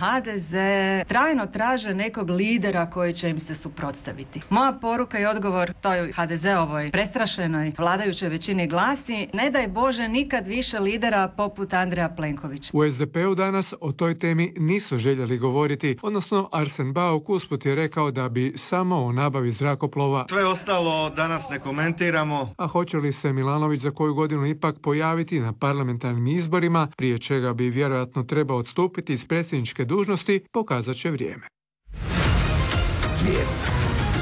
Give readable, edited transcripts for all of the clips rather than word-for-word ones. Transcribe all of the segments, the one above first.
HDZ trajno traže nekog lidera koji će im se suprotstaviti. Moja poruka i odgovor toj HDZ-ovoj prestrašenoj vladajućoj većini glasi: ne daj Bože nikad više lidera poput Andreja Plenkovića. U SDP-u danas o toj temi nisu željeli govoriti, odnosno Arsen Bauk usput je rekao da bi samo o nabavi zrakoplova. Sve ostalo danas ne komentiramo. A hoće li se Milanović za koju godinu ipak pojaviti na parlamentarnim izborima, prije čega bi vjerojatno trebao odstupiti iz predsjedničke dužnosti, pokazat će vrijeme. Svijet.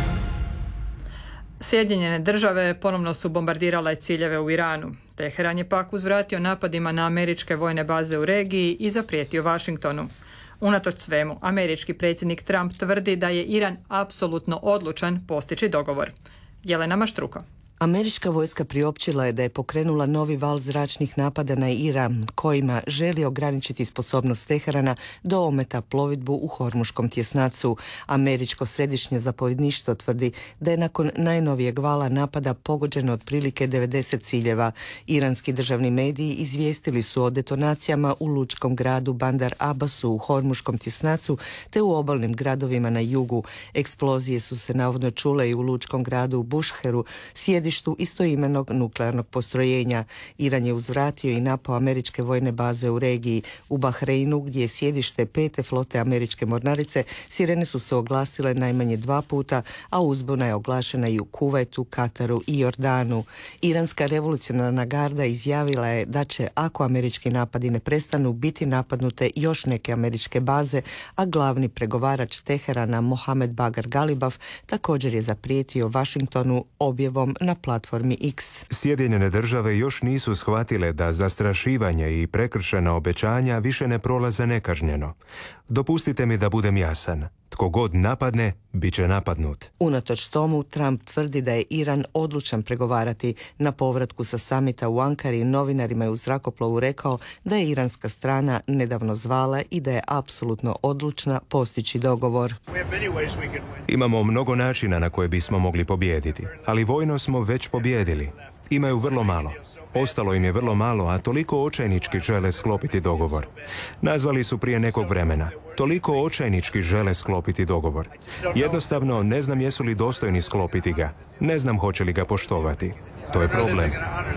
Sjedinjene države ponovno su bombardirale ciljeve u Iranu. Teheran je pak uzvratio napadima na američke vojne baze u regiji i zaprijetio Washingtonu. Unatoč svemu, američki predsjednik Trump tvrdi da je Iran apsolutno odlučan postići dogovor. Jelena Maštruko. Američka vojska priopćila je da je pokrenula novi val zračnih napada na Iran, kojima želi ograničiti sposobnost Teherana da ometa plovidbu u Hormuškom tjesnacu. Američko središnje zapovjedništvo tvrdi da je nakon najnovijeg vala napada pogođeno otprilike 90 ciljeva. Iranski državni mediji izvijestili su o detonacijama u lučkom gradu Bandar Abbasu u Hormuškom tjesnacu te u obalnim gradovima na jugu. Eksplozije su se navodno čule i u lučkom gradu Bušheru, sjedištu istoimenog nuklearnog postrojenja. Iran je uzvratio i napao američke vojne baze u regiji. U Bahreinu, gdje je sjedište 5. flote američke mornarice, sirene su se oglasile najmanje 2 puta, a uzbuna je oglašena i u Kuvajtu, Kataru i Jordanu. Iranska revolucionarna garda izjavila je da će, ako američki napadi ne prestanu, biti napadnute još neke američke baze, a glavni pregovarač Teherana Mohamed Bagar Galibaf također je zaprijetio Washingtonu objavom na platformi X. Sjedinjene države još nisu shvatile da zastrašivanje i prekršena obećanja više ne prolaze nekažnjeno. Dopustite mi da budem jasan. Tko god napadne, bit će napadnut. Unatoč tomu, Trump tvrdi da je Iran odlučan pregovarati. Na povratku sa samita u Ankari novinarima je u zrakoplovu rekao da je iranska strana nedavno zvala i da je apsolutno odlučna postići dogovor. Imamo mnogo načina na koje bismo mogli pobijediti, ali vojno smo već pobijedili. Imaju vrlo malo. Ostalo im je vrlo malo, a toliko očajnički žele sklopiti dogovor. Nazvali su prije nekog vremena. Toliko očajnički žele sklopiti dogovor. Jednostavno, ne znam jesu li dostojni sklopiti ga. Ne znam hoće li ga poštovati. To je problem.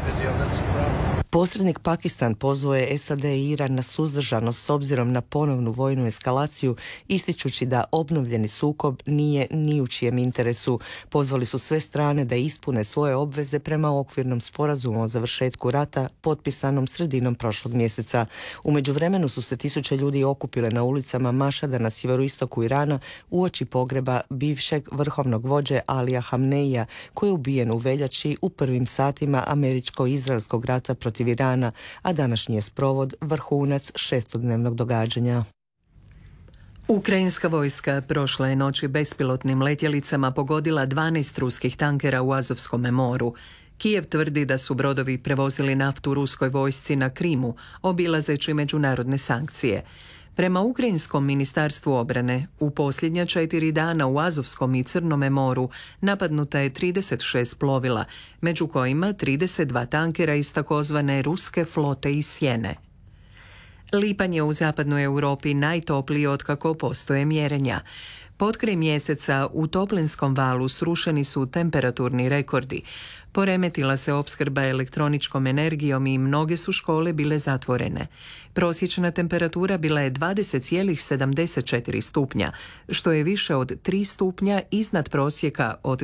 Posrednik Pakistan pozvao je SAD i Iran na suzdržanost s obzirom na ponovnu vojnu eskalaciju, ističući da obnovljeni sukob nije ni u čijem interesu. Pozvali su sve strane da ispune svoje obveze prema okvirnom sporazumu o završetku rata potpisanom sredinom prošlog mjeseca. U međuvremenu su se tisuće ljudi okupile na ulicama Mašada na sjeveroistoku Irana uoči pogreba bivšeg vrhovnog vođe Alija Hamneija, koji je ubijen u veljači u prvim satima američko-izraelskog rata protiv Irana, a današnji je sprovod vrhunac šestodnevnog događanja. Ukrajinska vojska prošle je noći bespilotnim letjelicama pogodila 12 ruskih tankera u Azovskom moru. Kijev tvrdi da su brodovi prevozili naftu ruskoj vojsci na Krimu, obilazeći međunarodne sankcije. Prema Ukrajinskom ministarstvu obrane, u posljednja 4 dana u Azovskom i Crnome moru napadnuta je 36 plovila, među kojima 32 tankera iz takozvane ruske flote iz Sjene. Lipanj je u zapadnoj Europi najtopliji otkako postoje mjerenja. Potkraj mjeseca u toplinskom valu srušeni su temperaturni rekordi. Poremetila se opskrba elektroničkom energijom i mnoge su škole bile zatvorene. Prosječna temperatura bila je 20,74 stupnja, što je više od 3 stupnja iznad prosjeka od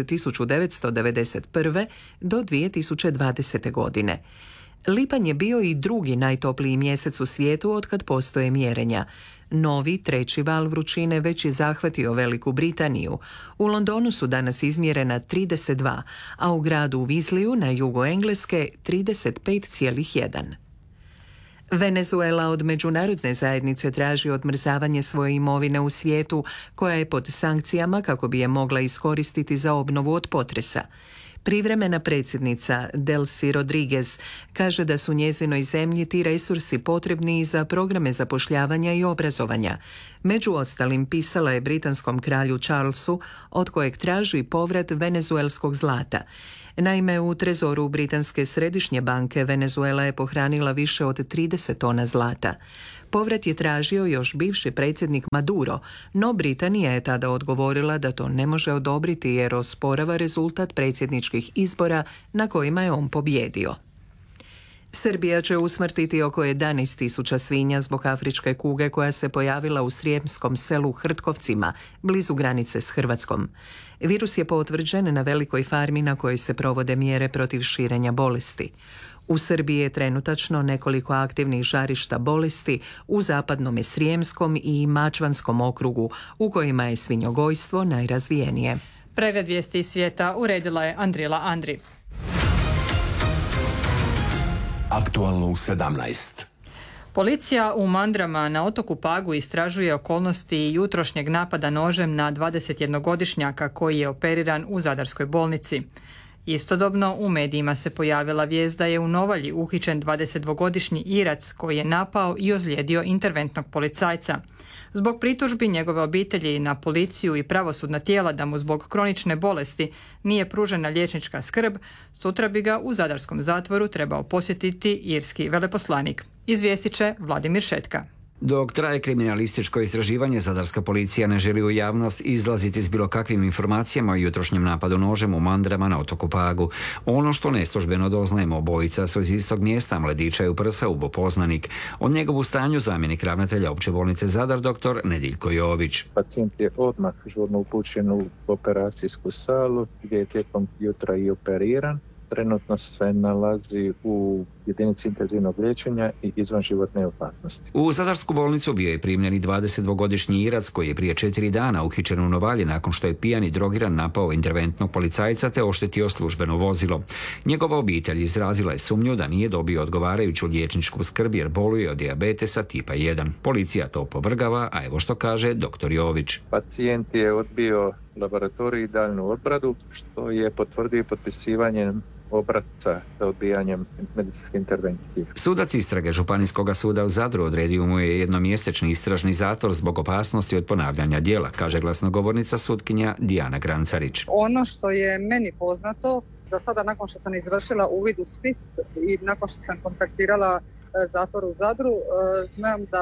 1991. do 2020. godine. Lipanj je bio i drugi najtopliji mjesec u svijetu otkad postoje mjerenja. Novi, treći val vrućine već je zahvatio Veliku Britaniju. U Londonu su danas izmjerena 32, a u gradu Weasleyju na jugu Engleske 35,1. Venezuela od međunarodne zajednice traži odmrzavanje svoje imovine u svijetu koja je pod sankcijama kako bi je mogla iskoristiti za obnovu od potresa. Privremena predsjednica Delcy Rodriguez kaže da su njezinoj zemlji ti resursi potrebni za programe zapošljavanja i obrazovanja. Među ostalim pisala je britanskom kralju Charlesu, od kojeg traži povrat venezuelskog zlata. Naime, u trezoru Britanske središnje banke Venezuela je pohranila više od 30 tona zlata. Povrat je tražio još bivši predsjednik Maduro, no Britanija je tada odgovorila da to ne može odobriti jer osporava rezultat predsjedničkih izbora na kojima je on pobijedio. Srbija će usmrtiti oko 11.000 svinja zbog afričke kuge koja se pojavila u srijemskom selu Hrtkovcima, blizu granice s Hrvatskom. Virus je potvrđen na velikoj farmi na kojoj se provode mjere protiv širenja bolesti. U Srbiji je trenutačno nekoliko aktivnih žarišta bolesti u zapadnom Srijemskom i Mačvanskom okrugu, u kojima je svinjogojstvo najrazvijenije. Pregled vijesti iz svijeta uredila je Andrila Andri. Aktualno u 17. Policija u Mandrama na otoku Pagu istražuje okolnosti jutrošnjeg napada nožem na 21-godišnjaka koji je operiran u Zadarskoj bolnici. Istodobno u medijima se pojavila vijest da je u Novalji uhićen 22-godišnji Irac koji je napao i ozlijedio interventnog policajca. Zbog pritužbi njegove obitelji na policiju i pravosudna tijela da mu zbog kronične bolesti nije pružena liječnička skrb, sutra bi ga u zadarskom zatvoru trebao posjetiti irski veleposlanik. Izvijestit će Vladimir Šetka. Dok traje kriminalističko istraživanje, zadarska policija ne želi u javnost izlaziti s bilo kakvim informacijama o jutrošnjem napadu nožem u Mandrama na otoku Pagu. Ono što neslužbeno doznajemo, obojica su iz istog mjesta, Mladića je u prsa ubo poznanik. O njegovu stanju zamjenik ravnatelja opće bolnice Zadar, dr. Nediljko Jović. Pacijent je odmah žurno upućen u operacijsku salu gdje je tijekom jutra i operiran. Trenutno se nalazi u jedinici intenzivnog liječenja i izvan životne opasnosti. U Zadarsku bolnicu bio je primljen i 22-godišnji Irac koji je prije 4 dana uhićen u Novalji nakon što je pijan i drogiran napao interventnog policajca te oštetio službeno vozilo. Njegova obitelj izrazila je sumnju da nije dobio odgovarajuću liječničku skrb jer boluje od dijabetesa tipa 1. Policija to opovrgava, a evo što kaže dr. Jović. Pacijent je odbio laboratorij i daljnu obradu, što je potvrdio potpisivanjem obrasca za odbijanjem medicinske intervencije. Sudac istrage Županijskog suda u Zadru odredio mu je jednomjesečni istražni zatvor zbog opasnosti od ponavljanja djela, kaže glasnogovornica sutkinja Dijana Grancarić. Ono što je meni poznato, da sada nakon što sam izvršila uvid u spis i nakon što sam kontaktirala zatvor u Zadru, znam da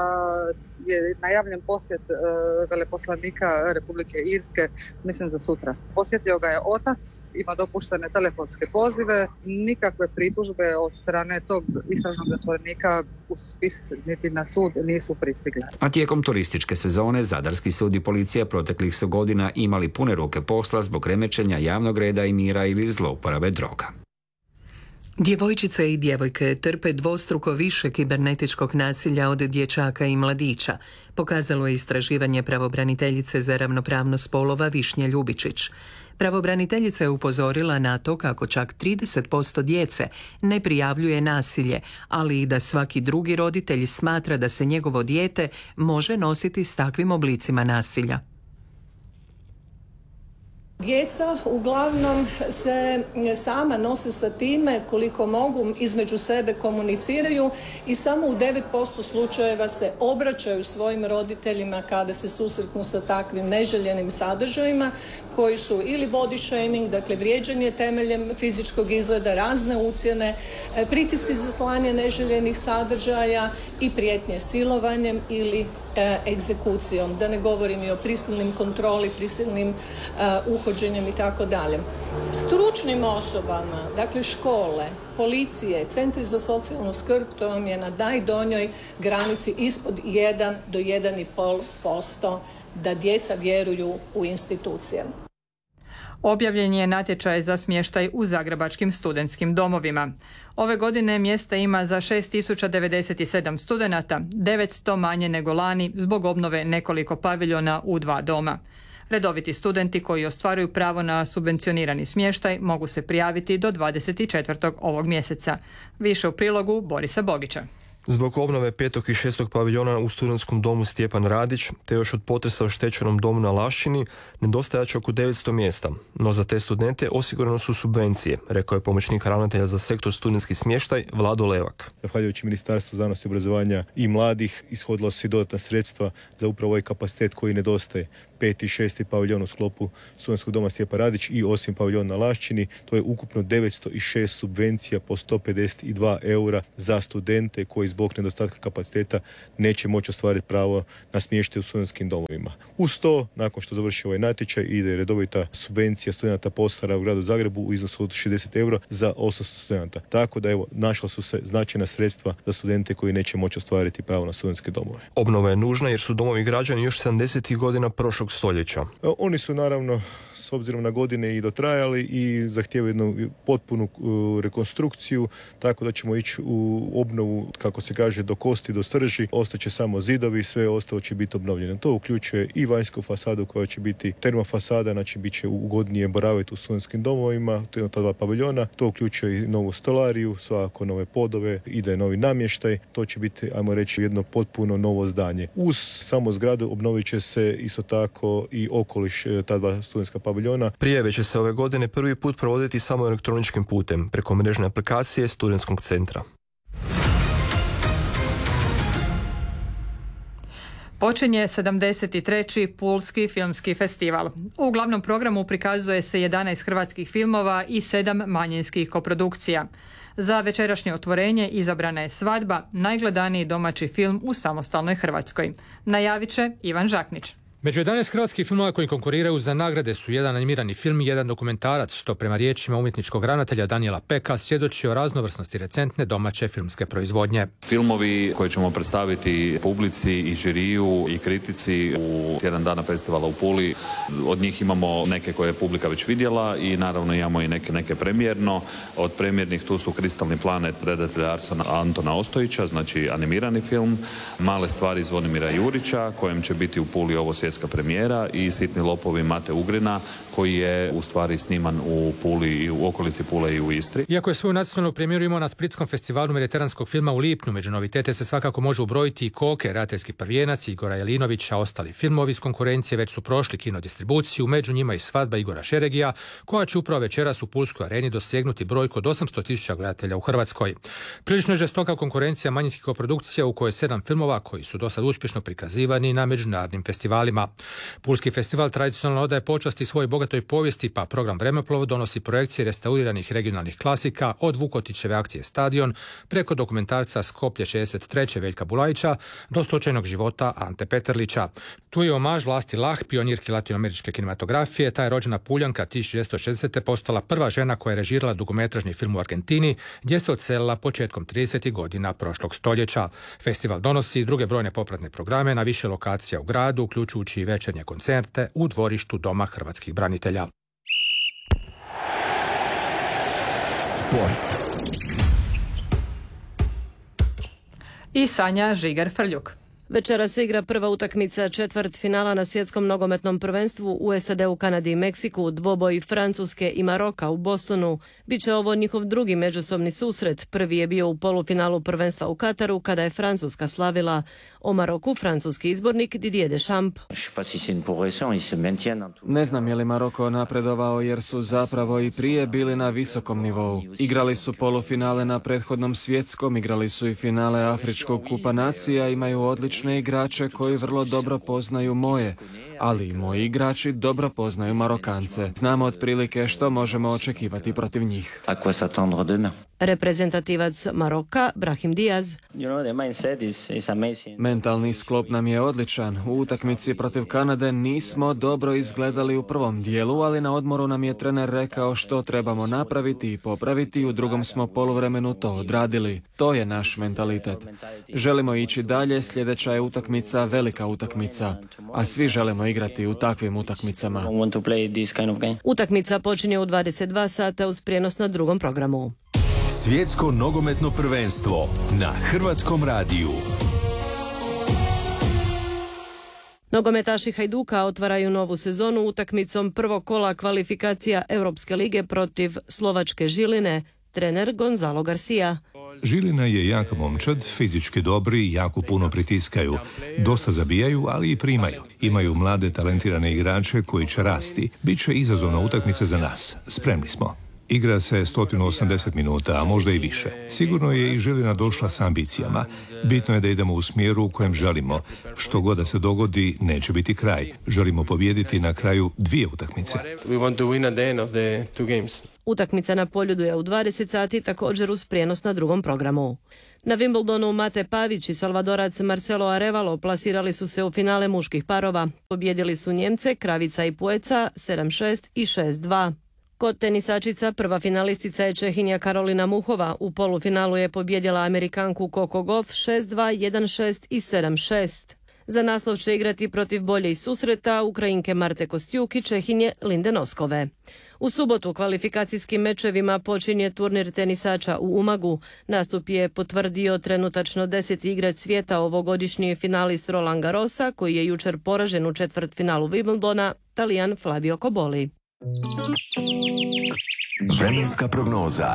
je najavljen posjet veleposlanika Republike Irske, mislim za sutra. Posjetio ga je otac, ima dopuštene telefonske pozive, nikakve pritužbe od strane tog istražnog zatvorenika u spis niti na sud nisu pristigle. A tijekom turističke sezone Zadarski sud i policija proteklih su godina imali pune ruke posla zbog remećenja javnog reda i mira ili zlouporabe droga. Djevojčice i djevojke trpe dvostruko više kibernetičkog nasilja od dječaka i mladića, pokazalo je istraživanje pravobraniteljice za ravnopravnost spolova Višnje Ljubičić. Pravobraniteljica je upozorila na to kako čak 30% djece ne prijavljuje nasilje, ali i da svaki drugi roditelj smatra da se njegovo dijete može nositi s takvim oblicima nasilja. Djeca uglavnom se sama nose sa time koliko mogu, između sebe komuniciraju i samo u 9% slučajeva se obraćaju svojim roditeljima kada se susretnu sa takvim neželjenim sadržajima koji su ili body shaming, dakle vrijeđanje temeljem fizičkog izgleda, razne ucjene, pritisci za slanje neželjenih sadržaja i prijetnje silovanjem ili egzekucijom, da ne govorim i o prisilnim kontroli, prisilnim uhođenjem i tako dalje. Stručnim osobama, dakle škole, policije, centri za socijalnu skrb, to vam je na najdonjoj granici ispod 1 do 1,5% da djeca vjeruju u institucije. Objavljen je natječaj za smještaj u zagrebačkim studentskim domovima. Ove godine mjesta ima za 6097 studenata, 900 manje nego lani zbog obnove nekoliko paviljona u 2 doma. Redoviti studenti koji ostvaruju pravo na subvencionirani smještaj mogu se prijaviti do 24. ovog mjeseca. Više u prilogu Borisa Bogića. Zbog obnove 5. i 6. paviljona u studentskom domu Stjepan Radić, te još od potresa oštećenom domu na Lašćini, nedostajat će oko 900 mjesta. No za te studente osigurano su subvencije, rekao je pomoćnik ravnatelja za sektor studentski smještaj Vlado Levak. Zahvaljujući Ministarstvu znanosti, obrazovanja i mladih ishodila su i dodatna sredstva za upravo ovaj kapacitet koji nedostaje. 5. i 6. paviljon u sklopu studentskog doma Stjepan Radić i 8 paviljon na Lašćini. To je ukupno 906 subvencija po 152 eura za studente koji zbog zbog nedostatka kapaciteta neće moći ostvariti pravo na smještaj u studentskim domovima. Uz to, nakon što završi ovaj natječaj, ide redovita subvencija studenata postara u gradu Zagrebu u iznosu od 60 eura za 800 studenta. Tako da našla su se značajna sredstva za studente koji neće moći ostvariti pravo na studentske domove. Obnova je nužna jer su domovi građani još 70. godina prošlog stoljeća. Oni su naravno s obzirom na godine i dotrajali i zahtijevaju jednu potpunu rekonstrukciju, tako da ćemo ići u obnovu, kako se kaže, do kosti, do srži. Ostaće samo zidovi, sve ostalo će biti obnovljeno. To uključuje i vanjsku fasadu koja će biti termofasada, znači bit će ugodnije boraviti u studentskim domovima, ta dva paviljona. To uključuje i novu stolariju, svakako nove podove, ide novi namještaj. To će biti, ajmo reći, jedno potpuno novo zdanje. Uz samo zgradu obnovit će se isto tako i okoliš ta dva studentska paviljona. Prijave će se ove godine prvi put provoditi samo elektroničkim putem, preko mrežne aplikacije Studentskog centra. Počinje 73. Pulski filmski festival. U glavnom programu prikazuje se 11 hrvatskih filmova i 7 manjinskih koprodukcija. Za večerašnje otvorenje izabrana je Svadba, najgledaniji domaći film u samostalnoj Hrvatskoj. Najavit će Ivan Žaknić. Među 11 hrvatskih filmova koji konkuriraju za nagrade su jedan animirani film i jedan dokumentarac, što prema riječima umjetničkog ravnatelja Danijela Peka svjedoči o raznovrsnosti recentne domaće filmske proizvodnje. Filmovi koje ćemo predstaviti publici i žiriju i kritici u tjedan dana festivala u Puli, od njih imamo neke koje je publika već vidjela i naravno imamo i neke premijerno. Od premijernih tu su Kristalni planet redatelja Antona Ostojića, znači animirani film, Male stvari Zvonimira Jurića, kojem će biti u Puli ovo svjetska premijera, i Sitni lopovi Mate Ugrina, koji je u stvari sniman u Puli i u okolici Pule i u Istri. Iako je svoju nacionalnu premijeru imao na Splitskom festivalu mediteranskog filma u lipnju, među novitete se svakako može ubrojiti i Koke, redateljski prvijenac Igora Jelinovića. Ostali filmovi iz konkurencije već su prošli kinodistribuciju, među njima i Svadba Igora Šeregija, koja će upravo večeras u Pulskoj areni dosegnuti brojku od 800.000 gledatelja u Hrvatskoj. Prilično je žestoka konkurencija manjinskih koprodukcija u kojoj 7 filmova koji su dosad uspješno prikazivani na međunarodnim festivalima. Pulski festival tradicionalno odaje počasti svojoj bogatoj povijesti, pa program Vremeplov donosi projekcije restauriranih regionalnih klasika od Vukotićeve akcije Stadion preko dokumentarca Skoplje 63. Veljka Bulajića do slučajnog života Ante Peterlića. Tu je omaž Vlasti Lah, pionirki latinoameričke kinematografije. Ta je rođena Puljanka 1960. postala prva žena koja je režirala dugometražni film u Argentini, gdje se odselila početkom 30. godina prošlog stoljeća. Festival donosi druge brojne popratne programe na više lokacija u gradu, uključujući i večernje koncerte u dvorištu Doma hrvatskih branitelja. Sport. I Sanja Žigar-Frljuk. Večera se igra prva utakmica četvrtfinala na svjetskom nogometnom prvenstvu u SAD-u, Kanadi i Meksiku. Dvoboj Francuske i Maroka u Bostonu. Biće ovo njihov drugi međusobni susret. Prvi je bio u polufinalu prvenstva u Kataru kada je Francuska slavila. O Maroku francuski izbornik Didier Deschamps. Ne znam je li Maroko napredovao jer su zapravo i prije bili na visokom nivou. Igrali su polufinale na prethodnom svjetskom, igrali su i finale Afričkog kupa nacija, imaju odlične igrače koji vrlo dobro poznaju moje, ali i moji igrači dobro poznaju Marokance. Znamo otprilike što možemo očekivati protiv njih. Reprezentativac Maroka, Brahim Diaz. Mentalni sklop nam je odličan. U utakmici protiv Kanade nismo dobro izgledali u prvom dijelu, ali na odmoru nam je trener rekao što trebamo napraviti i popraviti. U drugom smo poluvremenu to odradili. To je naš mentalitet. Želimo ići dalje, sljedeća je utakmica velika utakmica, a svi želimo igrati u takvim utakmicama. Utakmica počinje u 22 sata uz prijenos na drugom programu. Svjetsko nogometno prvenstvo na Hrvatskom radiju. Nogometaši Hajduka otvaraju novu sezonu utakmicom prvog kola kvalifikacija Europske lige protiv slovačke Žiline. Trener Gonzalo Garcia. Žilina je jaka momčad, fizički dobri, jako puno pritiskaju. Dosta zabijaju, ali i primaju. Imaju mlade talentirane igrače koji će rasti. Biće izazovna utakmica za nas. Spremni smo. Igra se 180 minuta, a možda i više. Sigurno je i Žilina došla s ambicijama. Bitno je da idemo u smjeru u kojem želimo. Što god da se dogodi, neće biti kraj. Želimo pobijediti na kraju 2 utakmice. Utakmica na Poljudu je u 20 sati, također uz prijenos na drugom programu. Na Wimbledonu Mate Pavić i Salvadorac Marcelo Arevalo plasirali su se u finale muških parova. Pobjedili su Njemce Kravica i Pueca 7-6 i 6-2. Kod tenisačica prva finalistica je Čehinja Karolina Muhova. U polufinalu je pobjedila Amerikanku Coco Gauff 6-2, 1-6 i 7-6. Za naslov će igrati protiv bolje iz susreta Ukrajinke Marte Kostjuk i Čehinje Linde Noskove. U subotu kvalifikacijskim mečevima počinje turnir tenisača u Umagu. Nastup je potvrdio trenutačno 10. igrač svijeta ovogodišnji finalist Roland Garrosa, koji je jučer poražen u četvrtfinalu Wimbledona, Talijan Flavio Koboli. Vremenska prognoza.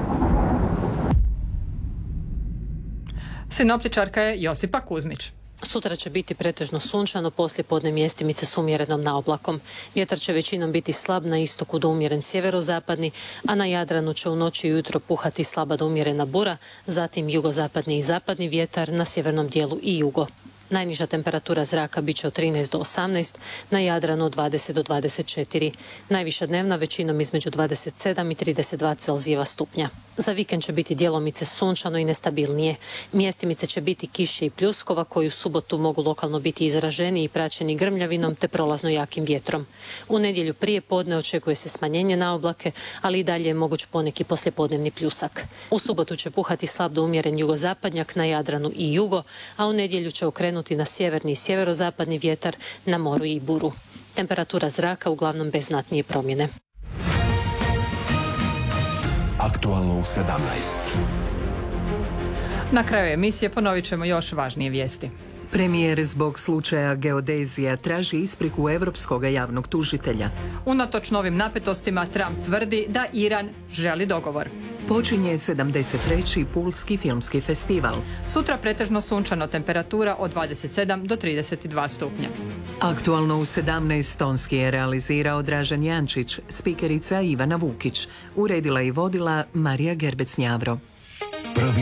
Sinoptičarka je Josipa Kuzmić. Sutra će biti pretežno sunčano, poslijepodne mjestimice s umjerenom naoblakom. Vjetar će većinom biti slab na istoku do umjeren sjeverozapadni, a na Jadranu će u noći i ujutro puhati slaba do umjerena bura, zatim jugozapadni i zapadni vjetar, na sjevernom dijelu i jugo. Najniža temperatura zraka bit će od 13 do 18, na Jadranu od 20 do 24. Najviša dnevna većinom između 27 i 32 Celzijeva stupnja. Za vikend će biti djelomice sunčano i nestabilnije. Mjestimice će biti kiše i pljuskova koji u subotu mogu lokalno biti izraženi i praćeni grmljavinom te prolazno jakim vjetrom. U nedjelju prije podne očekuje se smanjenje na oblake, ali i dalje je moguć poneki poslijepodnevni pljusak. U subotu će puhati slab do umjeren jugozapadnjak na Jadranu i jugo, a u nedjelju će okrenuti na sjeverni i sjeverozapadni vjetar, na moru i buru. Temperatura zraka uglavnom bez znatnije promjene. Aktualno u 17. Na kraju emisije ponovit ćemo još važnije vijesti. Premijer zbog slučaja geodezija traži ispriku Europskog javnog tužitelja. Unatoč novim napetostima, Trump tvrdi da Iran želi dogovor. Počinje 73. Pulski filmski festival. Sutra pretežno sunčano, temperatura od 27 do 32 stupnja. Aktualno u 17. tonski je realizirao Dražen Jančić, spikerica Ivana Vukić. Uredila i vodila Marija Gerbec-Njavro.